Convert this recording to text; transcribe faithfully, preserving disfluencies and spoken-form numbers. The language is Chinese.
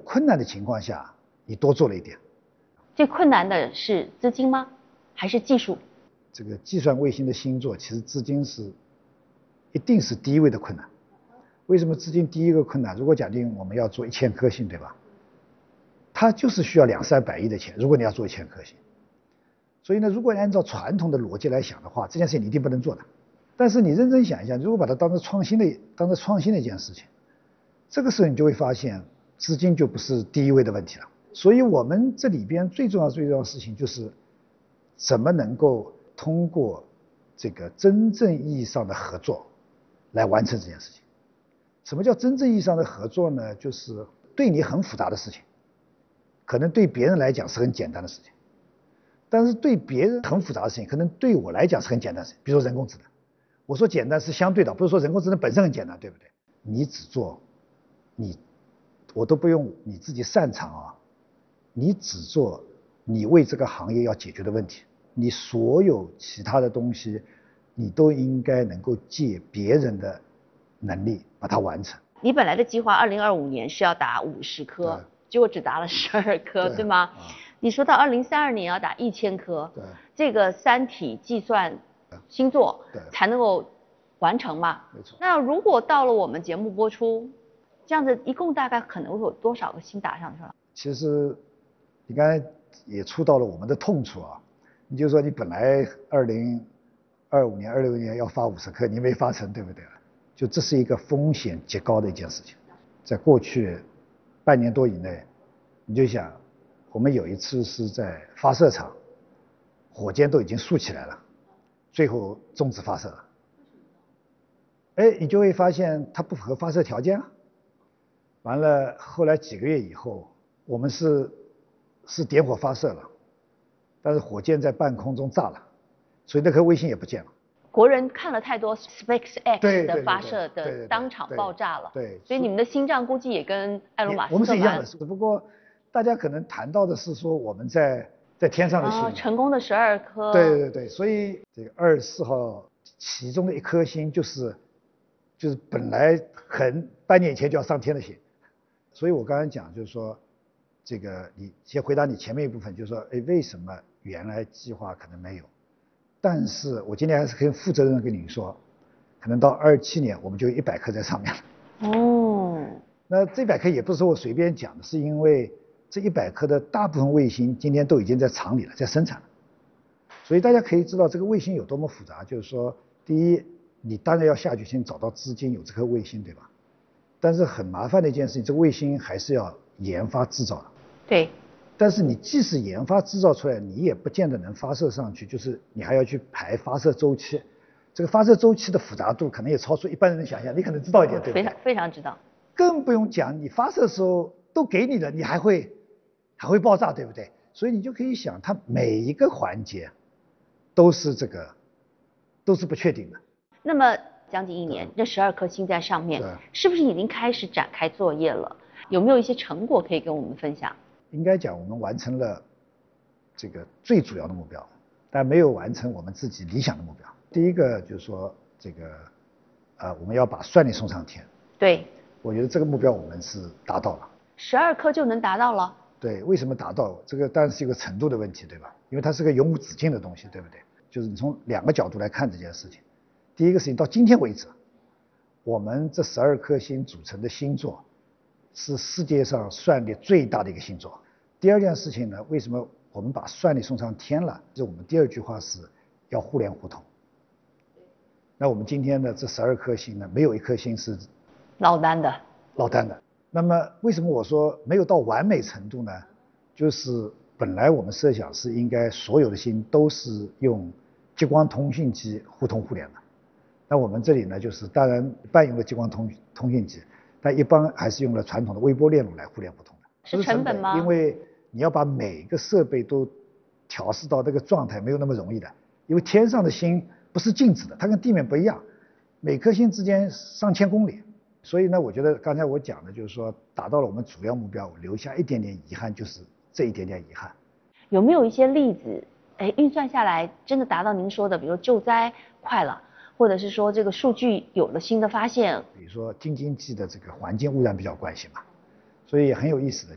困难的情况下，你多做了一点。 最困难的是资金吗？还是技术？ 这个计算卫星的星座，其实资金是一定是第一位的困难。为什么资金第一个困难？如果假定我们要做一千颗星，对吧？它就是需要两三百亿的钱，如果你要做一千颗星。所以呢，如果你按照传统的逻辑来想的话，这件事情你一定不能做的。但是你认真想一下，如果把它当成创新的、当成创新的一件事情，这个时候你就会发现，资金就不是第一位的问题了。所以我们这里边最重要、最重要的事情就是，怎么能够通过这个真正意义上的合作，来完成这件事情。什么叫真正意义上的合作呢？就是对你很复杂的事情，可能对别人来讲是很简单的事情，但是对别人很复杂的事情，可能对我来讲是很简单的事情。比如说人工智能，我说简单是相对的，不是说人工智能本身很简单，对不对？你只做你，我都不用你自己擅长啊，你只做你为这个行业要解决的问题，你所有其他的东西，你都应该能够借别人的能力把它完成。 你本来的计划二零二五年是要打五十颗，结果只打了十二颗， 对, 对吗？啊，你说到二零三二年要打一千颗，对，这个三体计算星座才能够完成嘛？ 没错。 那如果到了我们节目播出，这样子一共大概可能会有多少个星打上去了？ 其实你刚才也触到了我们的痛处啊，你就说你本来二零二五年、二六年要发五十颗，你没发成，对不对？就这是一个风险极高的一件事情。在过去半年多以内，你就想，我们有一次是在发射场，火箭都已经竖起来了，最后终止发射了。哎，你就会发现它不符合发射条件啊。完了，后来几个月以后，我们是是点火发射了，但是火箭在半空中炸了，所以那颗卫星也不见了。 国人看了太多 SpaceX 的发射的当场爆炸了， 对， 所以你们的心脏估计也跟埃隆马斯克我们是一样的，只不过大家可能谈到的是说我们在在天上的星、 哦，成功的十二颗。 对对对，所以这个二十四号其中的一颗星就是就是本来很半年以前就要上天的星，所以我刚才讲就是说，这个你先回答你前面一部分，就是说，哎，为什么原来计划可能没有？但是我今天还是可以负责任的跟你说，可能到二七年我们就有一百颗在上面了。 哦， 那这一百颗也不是我随便讲的，是因为这一百颗的大部分卫星今天都已经在厂里了，在生产了。所以大家可以知道这个卫星有多么复杂，就是说，第一，你当然要下决心找到资金有这颗卫星，对吧？但是很麻烦的一件事情，这个卫星还是要研发制造的。 对。 但是你即使研发制造出来，你也不见得能发射上去，就是你还要去排发射周期，这个发射周期的复杂度可能也超出一般人的想象，你可能知道一点，对不对？ 非常非常知道。 更不用讲，你发射的时候都给你了，你还会还会爆炸，对不对？所以你就可以想，它每一个环节都是这个都是不确定的。 那么将近一年，这十二颗星在上面，是不是已经开始展开作业了？有没有一些成果可以跟我们分享？ 应该讲，我们完成了这个最主要的目标，但没有完成我们自己理想的目标。第一个就是说，这个呃，我们要把算力送上天。 对， 我觉得这个目标我们是达到了。 十二颗就能达到了？ 对，为什么达到？这个当然是一个程度的问题，对吧？因为它是个永无止境的东西，对不对？就是你从两个角度来看这件事情。第一个事情，到今天为止，我们这十二颗星组成的星座是世界上算力最大的一个星座。第二件事情呢，为什么我们把算力送上天了？这我们第二句话是要互联互通。那我们今天的这十二颗星呢，没有一颗星是落单的。 落单的。那么为什么我说没有到完美程度呢？就是本来我们设想是应该所有的星都是用激光通讯机互通互联的。那我们这里呢，就是当然半用了激光通通讯机，但一般还是用了传统的微波链路来互联互通的。 是成本吗？ 因为你要把每个设备都调试到那个状态，没有那么容易的。因为天上的星不是静止的，它跟地面不一样，每颗星之间上千公里。所以呢，我觉得刚才我讲的就是说，达到了我们主要目标，留下一点点遗憾，就是这一点点遗憾。 有没有一些例子，哎，运算下来真的达到您说的，比如救灾快了？或者是说这个数据有了新的发现， 比如说京津冀的这个环境污染比较关系嘛，所以很有意思的。